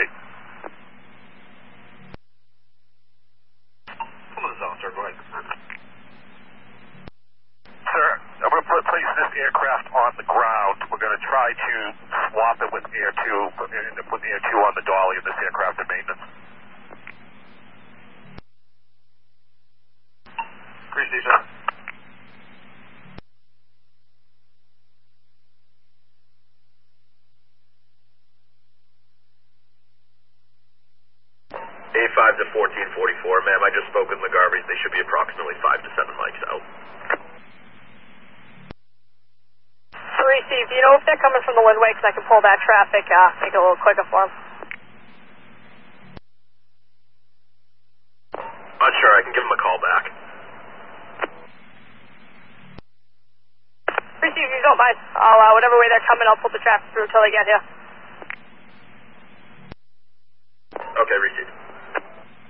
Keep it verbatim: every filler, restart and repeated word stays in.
eight. Come on the zone, sir. Go ahead. Sir, I'm going to place this aircraft on the ground. We're going to try to swap it with Air two, end up with Air two on the dolly of this aircraft in maintenance. Appreciate sir. A five to fourteen forty-four, ma'am. I just spoke with McGarvey's. They should be approximately five to seven mics out. Receive. Do you know if they're coming from the Windway? Because I can pull that traffic, uh, make it a little quicker for them. Not sure. I can give them a call back. Receive, if you don't mind. I'll, uh, whatever way they're coming, I'll pull the traffic through until they get here. Okay, receive.